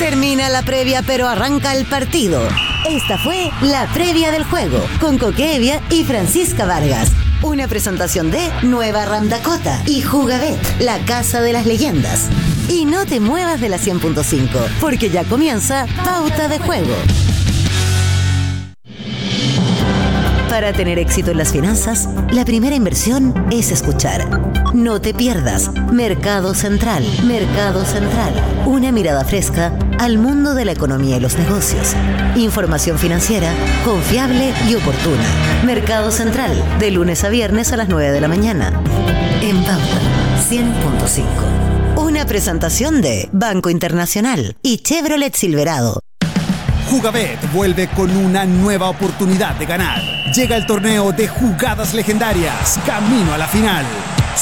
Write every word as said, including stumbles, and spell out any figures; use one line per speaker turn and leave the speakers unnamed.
Termina la previa, pero arranca el partido. Esta fue la previa del juego, con Coque Evia y Francisca Vargas. Una presentación de Nueva Ram Dakota y Jugabet, la casa de las leyendas. Y no te muevas de la cien punto cinco, porque ya comienza Pauta de Juego. Para tener éxito en las finanzas, la primera inversión es escuchar. No te pierdas Mercado Central. Mercado Central. Una mirada fresca al mundo de la economía y los negocios. Información financiera confiable y oportuna. Mercado Central, de lunes a viernes a las nueve de la mañana. En Pauta cien punto cinco. Una presentación de Banco Internacional y Chevrolet Silverado.
Jugabet vuelve con una nueva oportunidad de ganar. Llega el torneo de jugadas legendarias, camino a la final.